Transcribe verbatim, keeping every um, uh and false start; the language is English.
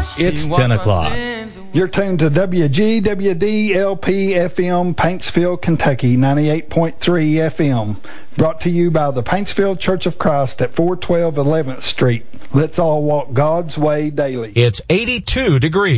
It's ten o'clock. You're tuned to W G W D L P F M, Paintsville, Kentucky, ninety-eight point three F M. Brought to you by the Paintsville Church of Christ at four twelve eleventh Street. Let's all walk God's way daily. It's eighty-two degrees.